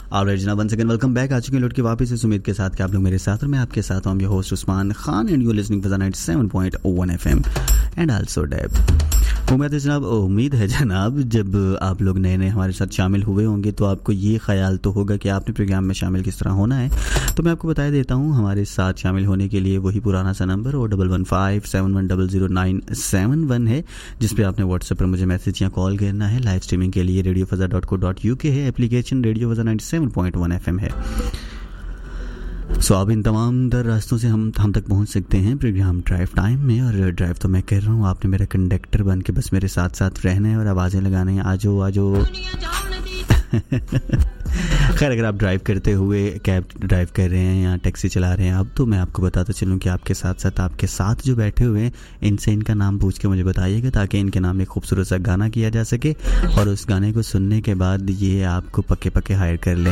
Alright जनाब, one second welcome back. आ चुके हैं लौट के वापस इस उम्मीद के साथ कि आप लोग मेरे साथ और मैं आपके साथ हूं। ये host Usman Khan and you listening for 97.1 FM and also dab. उम्मीद है जनाब जब आप लोग नए नए हमारे साथ शामिल हुए होंगे तो आपको ये ख्याल तो होगा कि आपने प्रोग्राम में शामिल किस तरह होना है। तो मैं आपको बता देता हूँ हमारे साथ शामिल होने के लिए वही पुराना सा नंबर 01157100971 है, जिस पे आपने व्हाट्सएप पर मुझे मैसेज या कॉल करना है। लाइव स्ट्रीमिंग के लिए radiofazza.co.uk है, एप्लीकेशन रेडियो फज़ा 97.1 FM है। सो अब इन तमाम दर रास्तों से हम तक पहुंच सकते हैं प्रोग्राम ड्राइव टाइम में। और ड्राइव तो मैं कर रहा हूँ, आपने मेरा कंडक्टर बन के बस मेरे साथ साथ रहना है और आवाज़ें लगाना है, आजो आजो। खैर, अगर आप ड्राइव करते हुए कैब ड्राइव कर रहे हैं या टैक्सी चला रहे हैं अब, तो मैं आपको बताता चलूँ कि आपके साथ जो बैठे हुए हैं इनसे इनका नाम पूछ के मुझे बताइएगा, ताकि इनके नाम एक खूबसूरत सा गाना किया जा सके और उस गाने को सुनने के बाद ये आपको पक्के हायर कर लें।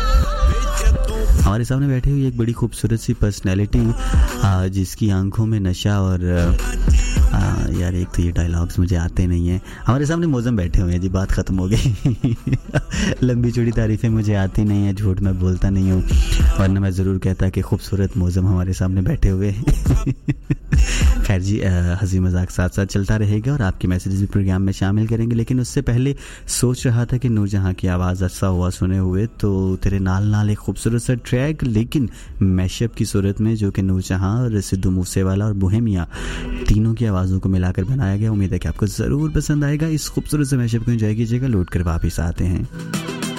हमारे सामने बैठी हुई एक बड़ी खूबसूरत सी पर्सनैलिटी जिसकी आंखों में नशा और यार एक तो ये डायलॉग्स मुझे आते नहीं हैं। हमारे सामने मौजम बैठे हुए हैं जी, बात ख़त्म हो गई। लंबी चौड़ी तारीफ़ें मुझे आती नहीं है, झूठ मैं बोलता नहीं हूँ, वरना मैं ज़रूर कहता कि खूबसूरत मौजम हमारे सामने बैठे हुए हैं। खैर जी, हंसी मजाक साथ साथ चलता रहेगा और आपके मैसेजेस भी प्रोग्राम में शामिल करेंगे। लेकिन उससे पहले सोच रहा था कि नूरजहां की आवाज़ अच्छा हुआ सुने हुए, तो तेरे नाल एक खूबसूरत सा ट्रैक लेकिन मैशअप की सूरत में, जो कि नूरजहां और सिद्धू मूसेवाला और बोहेमिया तीनों की आवाज़ों को मिलाकर बनाया गया। उम्मीद है कि आपको ज़रूर पसंद आएगा। इस खूबसूरत से मैशअप को एंजॉय कीजिएगा। लौट कर वापस आते हैं।